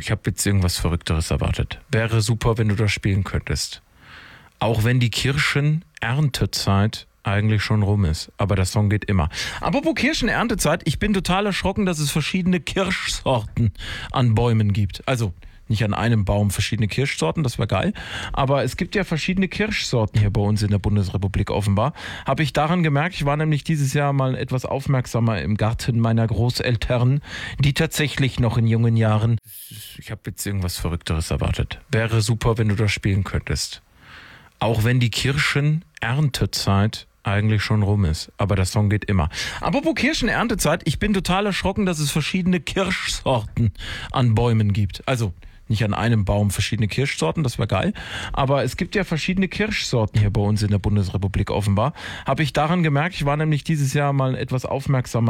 Ich habe jetzt irgendwas Verrückteres erwartet. Wäre super, wenn du das spielen könntest. Auch wenn die Kirschen-Erntezeit eigentlich schon rum ist. Aber der Song geht immer. Apropos Kirschen-Erntezeit, ich bin total erschrocken, dass es verschiedene Kirschsorten an Bäumen gibt. Also nicht an einem Baum verschiedene Kirschsorten, das wäre geil. Aber es gibt ja verschiedene Kirschsorten hier bei uns in der Bundesrepublik offenbar. Habe ich daran gemerkt, ich war nämlich dieses Jahr mal etwas aufmerksamer im Garten meiner Großeltern, die tatsächlich noch in jungen Jahren... Ich habe jetzt irgendwas Verrückteres erwartet. Wäre super, wenn du das spielen könntest. Auch wenn die Kirschen-Erntezeit eigentlich schon rum ist. Aber der Song geht immer. Apropos Kirschen-Erntezeit, ich bin total erschrocken, dass es verschiedene Kirschsorten an Bäumen gibt. Also nicht an einem Baum verschiedene Kirschsorten, das wäre geil. Aber es gibt ja verschiedene Kirschsorten hier bei uns in der Bundesrepublik offenbar. Habe ich daran gemerkt, ich war nämlich dieses Jahr mal etwas aufmerksamer